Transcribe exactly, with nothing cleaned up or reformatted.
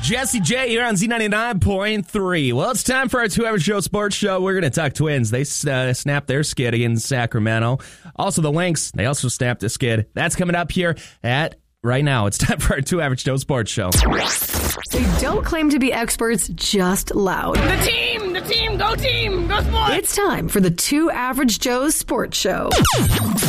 Jesse J here on Z ninety-nine point three. Well, it's time for our Two Average Joe Sports Show. We're going to talk Twins. They uh, snapped their skid against Sacramento. Also, the Lynx, they also snapped a skid. That's coming up here at right now. It's time for our Two Average Joe Sports Show. They don't claim to be experts, just loud. The team! The team! Go team! Go sports! It's time for the Two Average Joe's Sports Show.